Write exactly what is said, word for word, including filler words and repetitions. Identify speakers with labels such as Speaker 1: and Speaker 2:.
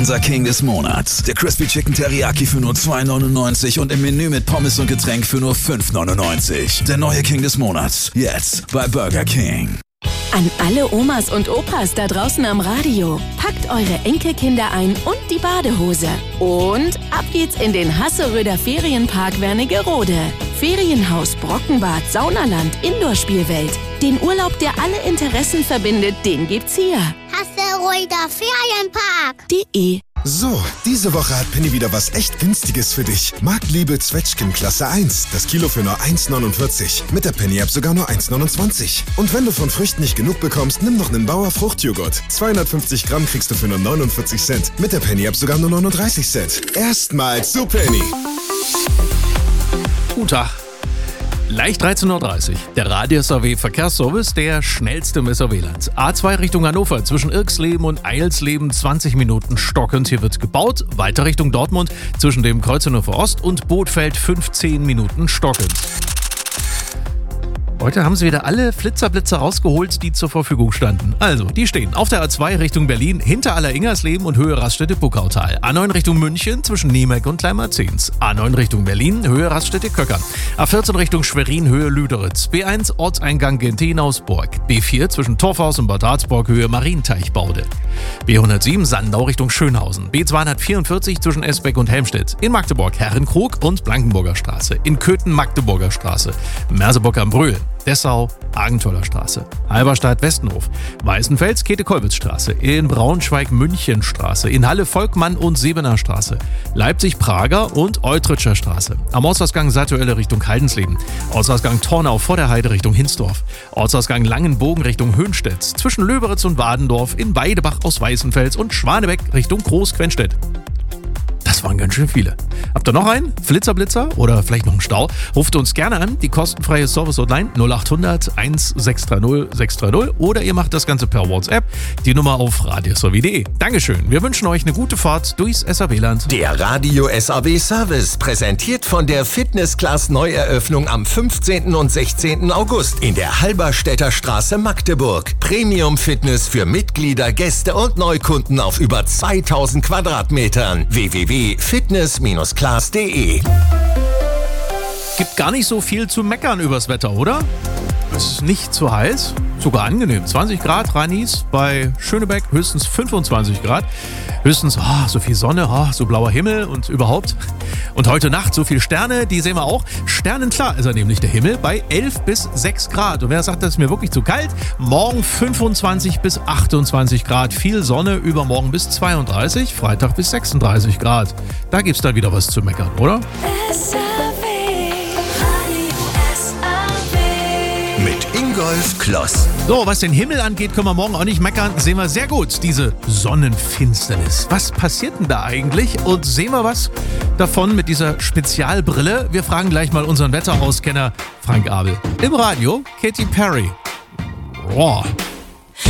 Speaker 1: unser King des Monats. Der Crispy Chicken Teriyaki für nur zwei neunundneunzig und im Menü mit Pommes und Getränk für nur fünf neunundneunzig. Der neue King des Monats. Jetzt bei Burger King.
Speaker 2: An alle Omas und Opas da draußen am Radio. Packt eure Enkelkinder ein und die Badehose. Und ab geht's in den Hasseröder Ferienpark Wernigerode. Ferienhaus, Brockenbad, Saunaland, Indoor-Spielwelt. Den Urlaub, der alle Interessen verbindet, den gibt's hier.
Speaker 3: Hasseröder Ferienpark.
Speaker 2: De.
Speaker 4: So, diese Woche hat Penny wieder was echt Günstiges für dich. Marktliebe Zwetschgen Klasse eins. Das Kilo für nur eins neunundvierzig. Mit der Penny-App sogar nur eins neunundzwanzig. Und wenn du von Früchten nicht genug bekommst, nimm noch einen Bauer Fruchtjoghurt. zweihundertfünfzig Gramm kriegst du für nur neunundvierzig Cent. Mit der Penny-App sogar nur neununddreißig Cent. Erstmals zu Penny.
Speaker 5: Guten Tag. Leicht dreizehn Uhr dreißig. Der Radius A W Verkehrsservice, der schnellste im S A W-Land. A zwei Richtung Hannover, zwischen Irksleben und Eilsleben zwanzig Minuten stockend. Hier wird gebaut. Weiter Richtung Dortmund, zwischen dem Kreuz Hannover Ost und Bootfeld fünfzehn Minuten stockend. Heute haben sie wieder alle Flitzerblitzer rausgeholt, die zur Verfügung standen. Also, die stehen auf der A zwei Richtung Berlin, hinter Aller-Ingersleben und Höhe Raststätte Buckautal. A neun Richtung München, zwischen Niemeck und Kleinmarzens. A neun Richtung Berlin, Höhe Raststätte Köckern. A vierzehn Richtung Schwerin, Höhe Lüderitz. B eins Ortseingang Gentenausburg. B vier zwischen Torfhaus und Bad Harzburg, Höhe Marienteichbaude. B hundertsieben Sandau Richtung Schönhausen. B zweihundertvierundvierzig zwischen Esbeck und Helmstedt. In Magdeburg Herrenkrug und Blankenburger Straße. In Köthen Magdeburger Straße. Merseburg am Brühl. Dessau, Agenthaler Straße, Halberstadt, Westenhof, Weißenfels, Käthe-Kollwitz-Straße, in Braunschweig, Münchenstraße, in Halle, Volkmann und Sebener Straße, Leipzig, Prager und Eutritscher Straße, am Ortsausgang Satuelle Richtung Heidensleben, Ortsausgang Tornau vor der Heide Richtung Hinsdorf, Ortsausgang Langenbogen Richtung Höhenstedt, zwischen Löberitz und Wadendorf, in Weidebach aus Weißenfels und Schwanebeck Richtung Groß-Quenstedt. Das waren ganz schön viele. Habt ihr noch einen? Flitzerblitzer oder vielleicht noch einen Stau? Ruft uns gerne an, die kostenfreie Service-Hotline null acht hundert sechs drei null sechs drei null oder ihr macht das Ganze per WhatsApp, die Nummer auf radios a w punkt de. Dankeschön, wir wünschen euch eine gute Fahrt durchs S A W-Land.
Speaker 6: Der Radio S A W-Service, präsentiert von der Fitness-Class-Neueröffnung am fünfzehnten und sechzehnten August in der Halberstädter Straße Magdeburg. Premium-Fitness für Mitglieder, Gäste und Neukunden auf über zweitausend Quadratmetern. w w w punkt fitness class punkt de.
Speaker 5: Gibt gar nicht so viel zu meckern übers Wetter, oder? Es ist nicht zu heiß, sogar angenehm. zwanzig Grad, Rheinis, bei Schönebeck höchstens fünfundzwanzig Grad. Höchstens oh, so viel Sonne, oh, so blauer Himmel und überhaupt. Und heute Nacht so viele Sterne, die sehen wir auch. Sternenklar ist er nämlich, der Himmel, bei elf bis sechs Grad. Und wer sagt, das ist mir wirklich zu kalt? Morgen fünfundzwanzig bis achtundzwanzig Grad. Viel Sonne, übermorgen bis zweiunddreißig, Freitag bis sechsunddreißig Grad. Da gibt's dann wieder was zu meckern, oder?
Speaker 6: Mit Ingolf Kloss.
Speaker 5: So, was den Himmel angeht, können wir morgen auch nicht meckern. Sehen wir sehr gut, diese Sonnenfinsternis. Was passiert denn da eigentlich? Und sehen wir was davon mit dieser Spezialbrille? Wir fragen gleich mal unseren Wetterauskenner Frank Abel. Im Radio Katy Perry. Boah.